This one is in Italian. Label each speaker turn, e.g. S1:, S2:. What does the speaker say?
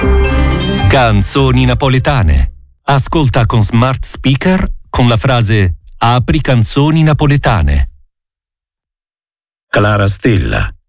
S1: Canzoni napoletane. Ascolta con smart speaker con la frase "Apri canzoni napoletane".
S2: Clara Stella.